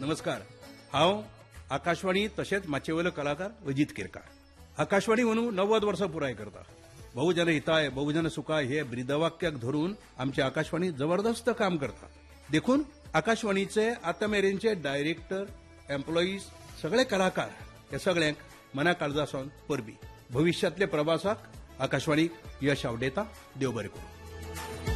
नमस्कार. हांव आकाशवाणी तशेंच माचयेवयलो कलाकार अजीत केरकार. आकाशवाणी म्हणून 90 वर्सां पुराय करता. बहुजन हिताय बहुजन सुखाय हे ब्रिदवाक्याक धरून आमची आकाशवाणी जबरदस्त काम करता. देखून आकाशवाणीचे आतामेरेनचे डायरेक्टर, एम्प्लॉईज, सगळे कलाकार हे सगळ्यांक मना काळजासावन परबी. भविष्यातल्या प्रवासाक आकाशवाणीक यश आवडेता. देव बरें करूं.